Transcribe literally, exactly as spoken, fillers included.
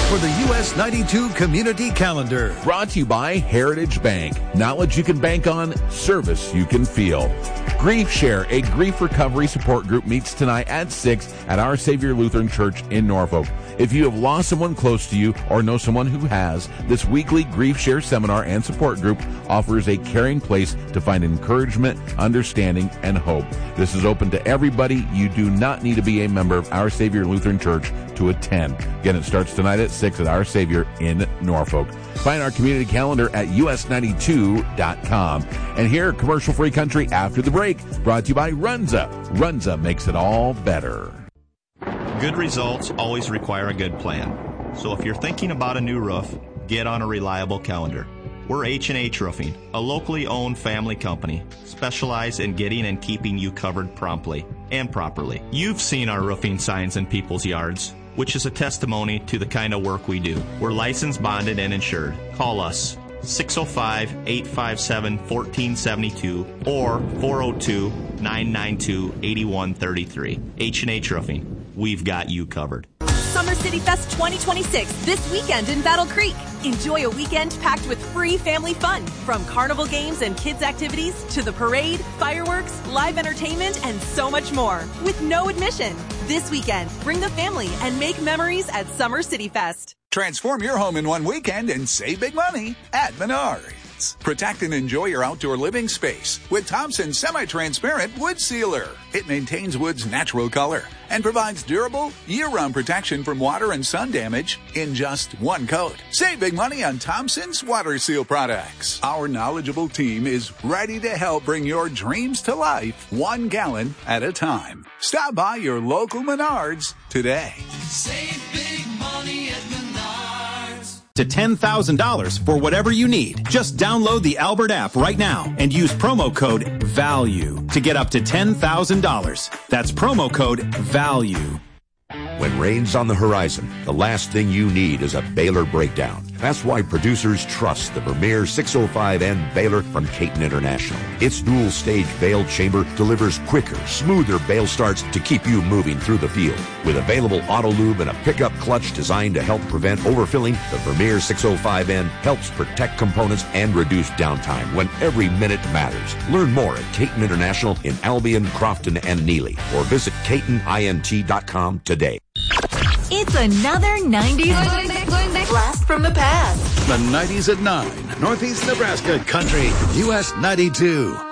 for the U S ninety-two Community Calendar. Brought to you by Heritage Bank. Knowledge you can bank on, service you can feel. Grief Share, a grief recovery support group, meets tonight at six at Our Savior Lutheran Church in Norfolk. If you have lost someone close to you or know someone who has, this weekly Grief Share seminar and support group offers a caring place to find encouragement, understanding, and hope. This is open to everybody. You do not need to be a member of Our Savior Lutheran Church to attend. Again, it starts tonight at six at Our Savior in Norfolk. Find our community calendar at U S ninety-two dot com. And here, commercial-free country after the break, brought to you by Runza. Runza makes it all better. Good results always require a good plan. So if you're thinking about a new roof, get on a reliable calendar. We're H and H Roofing, a locally owned family company, specialized in getting and keeping you covered promptly and properly. You've seen our roofing signs in people's yards, which is a testimony to the kind of work we do. We're licensed, bonded, and insured. Call us six oh five, eight five seven, one four seven two or four oh two, nine nine two, eight one three three. H and H Roofing. We've got you covered. Summer City Fest twenty twenty-six, this weekend in Battle Creek. Enjoy a weekend packed with free family fun, from carnival games and kids' activities to the parade, fireworks, live entertainment, and so much more, with no admission. This weekend, bring the family and make memories at Summer City Fest. Transform your home in one weekend and save big money at Menards. Protect and enjoy your outdoor living space with Thompson's semi-transparent wood sealer. It maintains wood's natural color and provides durable, year-round protection from water and sun damage in just one coat. Save big money on Thompson's water seal products. Our knowledgeable team is ready to help bring your dreams to life, one gallon at a time. Stop by your local Menards today. Save big money at Menards. To ten thousand dollars for whatever you need. Just download the Albert app right now and use promo code VALUE to get up to ten thousand dollars. That's promo code VALUE. When rain's on the horizon, the last thing you need is a Baylor breakdown. That's why producers trust the Vermeer six oh five N Baler from Caton International. Its dual-stage bale chamber delivers quicker, smoother bale starts to keep you moving through the field. With available auto lube and a pickup clutch designed to help prevent overfilling, the Vermeer six oh five N helps protect components and reduce downtime when every minute matters. Learn more at Caton International in Albion, Crofton, and Neely, or visit Caton Int dot com today. It's another nineties blast from the past. The nineties at nine, Northeast Nebraska Country, U S ninety-two.